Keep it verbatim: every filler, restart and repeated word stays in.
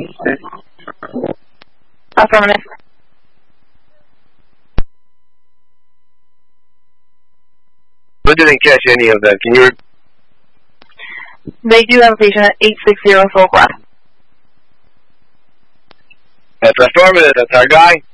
Affirmative. I didn't catch any of that. Can you? They do have a patient at eight six zero Soul Quad. That's affirmative. That's our guy.